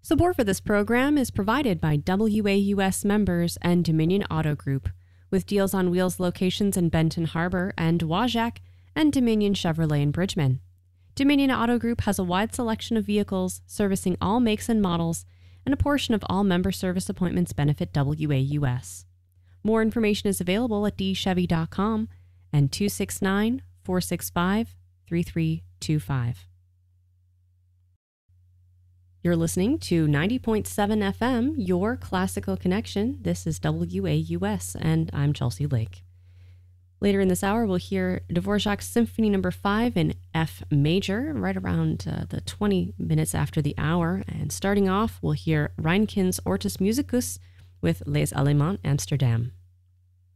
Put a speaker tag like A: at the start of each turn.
A: Support for this program is provided by WAUS members and Dominion Auto Group, with Deals on Wheels locations in Benton Harbor and Wajack, and Dominion Chevrolet in Bridgman. Dominion Auto Group has a wide selection of vehicles servicing all makes and models, and a portion of all member service appointments benefit WAUS. More information is available at dchevy.com and 269-465-3325. You're listening to 90.7 FM, your classical connection. This is WAUS, and I'm Chelsea Lake. Later in this hour, we'll hear Dvorak's Symphony No. 5 in F major, right around the 20 minutes after the hour. And starting off, we'll hear Reinkens Ortus Musicus with Les Allemands Amsterdam.